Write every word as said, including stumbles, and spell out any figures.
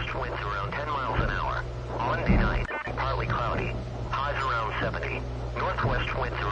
southwest winds around ten miles an hour. Monday night, partly cloudy. Highs around seventy. Northwest winds around